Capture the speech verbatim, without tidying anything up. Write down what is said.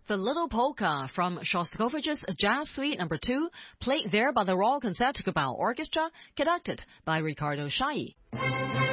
The Little Polka from Shostakovich's Jazz Suite Number two, played there by the Royal Concertgebouw Orchestra, conducted by Ricardo Chailly.